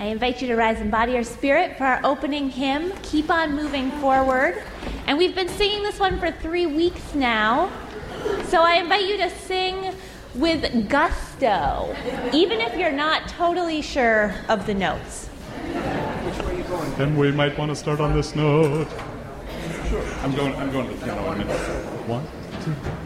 I invite you to rise in body or spirit for our opening hymn, Keep On Moving Forward. And we've been singing this one for 3 weeks now. So I invite you to sing with gusto, even if you're not totally sure of the notes. Then we might want to start on this note. Sure. I'm going to the piano in a minute. 1, 2.